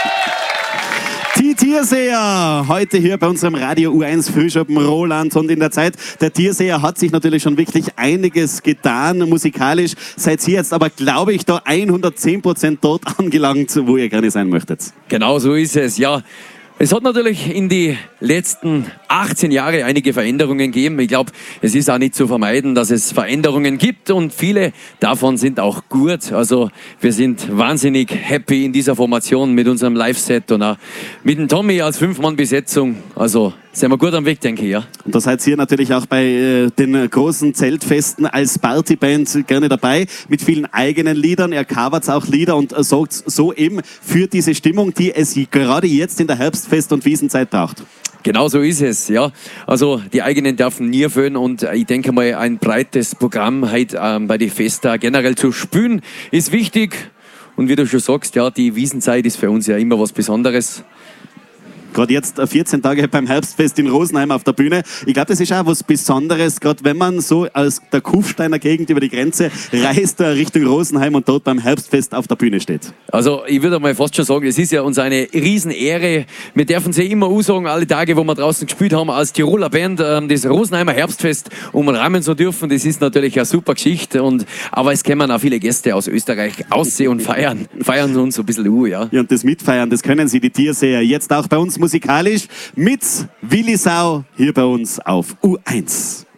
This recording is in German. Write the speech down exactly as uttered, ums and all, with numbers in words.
Die Tierseher, heute hier bei unserem Radio U eins Frühschoppen Roland. Und in der Zeit der Tierseher hat sich natürlich schon wirklich einiges getan, musikalisch. Seid ihr jetzt aber, glaube ich, da hundertzehn Prozent dort angelangt, wo ihr gerne sein möchtet. Genau so ist es, ja. Es hat natürlich in die letzten achtzehn Jahre einige Veränderungen gegeben. Ich glaube, es ist auch nicht zu vermeiden, dass es Veränderungen gibt und viele davon sind auch gut. Also wir sind wahnsinnig happy in dieser Formation mit unserem Live-Set und auch mit dem Tommy als Fünf-Mann-Besetzung. Also sind wir gut am Weg, denke ich, ja. Und da seid ihr natürlich auch bei äh, den großen Zeltfesten als Partyband gerne dabei, mit vielen eigenen Liedern. Ihr covert auch Lieder und äh, sorgt so eben für diese Stimmung, die es gerade jetzt in der Herbstfest- und Wiesenzeit braucht. Genau so ist es, ja. Also die eigenen dürfen nie erfüllen und ich denke mal, ein breites Programm halt, ähm, bei den Festen generell zu spielen ist wichtig. Und wie du schon sagst, ja, die Wiesenzeit ist für uns ja immer was Besonderes. Gerade jetzt vierzehn Tage beim Herbstfest in Rosenheim auf der Bühne. Ich glaube, das ist auch was Besonderes, gerade wenn man so aus der Kufsteiner Gegend über die Grenze reist Richtung Rosenheim und dort beim Herbstfest auf der Bühne steht. Also ich würde mal fast schon sagen, es ist ja uns eine Riesenehre. Wir dürfen sie immer aussagen, alle Tage, wo wir draußen gespielt haben, als Tiroler Band, das Rosenheimer Herbstfest umrahmen zu dürfen. Das ist natürlich eine super Geschichte. Und, aber es kommen auch viele Gäste aus Österreich aussehen und feiern, feiern uns so ein bisschen uh, ja. Ja, und das Mitfeiern, das können Sie, die Tierseher, jetzt auch bei uns musikalisch mit Willi Sau hier bei uns auf U eins.